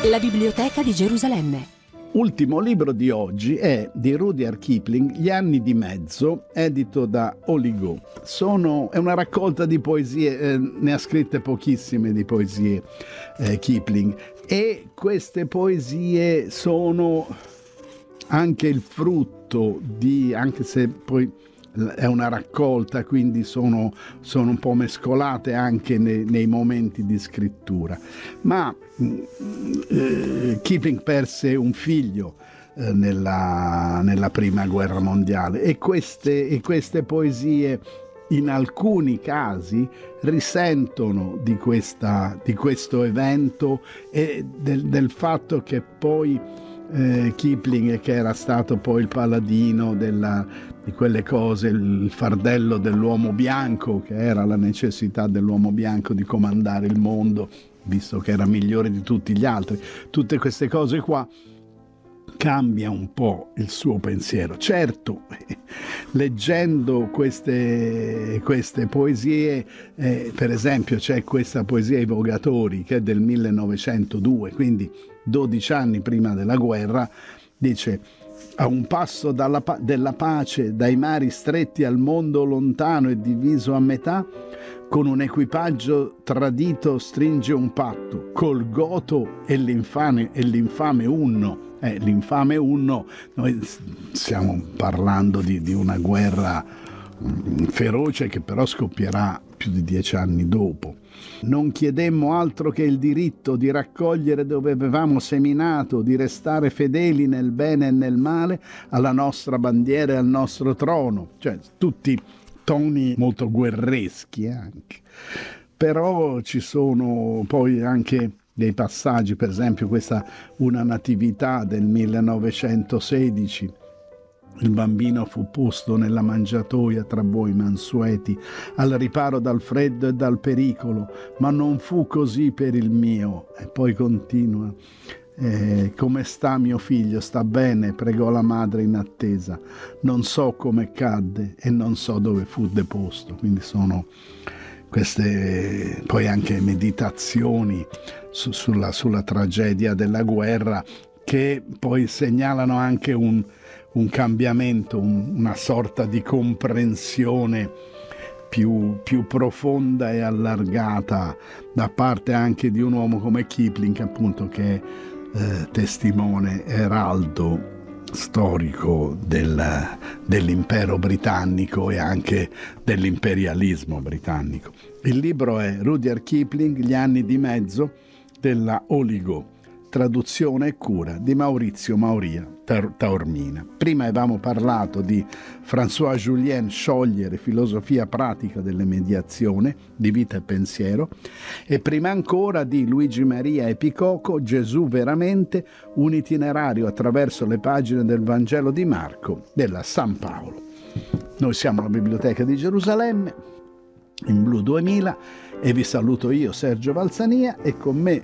La Biblioteca di Gerusalemme. Ultimo libro di oggi è di Rudyard Kipling, Gli anni di mezzo, edito da Oligo. È una raccolta di poesie, ne ha scritte pochissime di poesie Kipling, e queste poesie sono anche il frutto di, anche se poi è una raccolta, quindi sono un po' mescolate anche nei momenti di scrittura. Ma Kipling perse un figlio nella prima guerra mondiale, e queste poesie in alcuni casi risentono di questo evento e del fatto che poi Kipling, che era stato poi il paladino di quelle cose, il fardello dell'uomo bianco, che era la necessità dell'uomo bianco di comandare il mondo, visto che era migliore di tutti gli altri, tutte queste cose qua, cambia un po' il suo pensiero. Certo, leggendo queste poesie, per esempio c'è questa poesia I Vogatori, che è del 1902, quindi 12 anni prima della guerra, dice: a un passo della pace, dai mari stretti al mondo lontano e diviso a metà, con un equipaggio tradito stringe un patto, col Goto e l'infame Unno. L'infame Unno, noi stiamo parlando di una guerra feroce che però scoppierà più di 10 anni dopo. Non chiedemmo altro che il diritto di raccogliere dove avevamo seminato, di restare fedeli nel bene e nel male alla nostra bandiera e al nostro trono. Cioè, tutti toni molto guerreschi anche. Però ci sono poi anche dei passaggi, per esempio Una natività del 1916. Il bambino fu posto nella mangiatoia tra boi mansueti, al riparo dal freddo e dal pericolo, ma non fu così per il mio. E poi continua: come sta mio figlio? Sta bene? Pregò la madre in attesa. Non so come cadde e non so dove fu deposto. Quindi sono queste poi anche meditazioni sulla tragedia della guerra, che poi segnalano anche un cambiamento, una sorta di comprensione più profonda e allargata da parte anche di un uomo come Kipling, appunto, che è testimone, eraldo storico dell'impero britannico e anche dell'imperialismo britannico. Il libro è Rudyard Kipling, Gli anni di mezzo, della Oligo, traduzione e cura di Maurizio Mauria Taormina. Prima avevamo parlato di François Julien, Sciogliere, filosofia pratica delle mediazioni di vita e pensiero, e prima ancora di Luigi Maria Epicoco, Gesù veramente, un itinerario attraverso le pagine del Vangelo di Marco della San Paolo. Noi siamo alla Biblioteca di Gerusalemme, in Blu 2000, e vi saluto io, Sergio Valsania, e con me